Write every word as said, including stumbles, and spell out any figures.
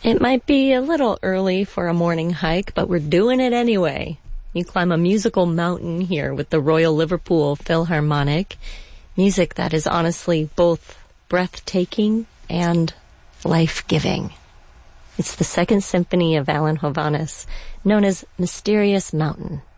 It might be a little early for a morning hike, but we're doing it anyway. You climb a musical mountain here with the Royal Liverpool Philharmonic. Music that is honestly both breathtaking and life-giving. It's the Second Symphony of Alan Hovhaness, known as Mysterious Mountain.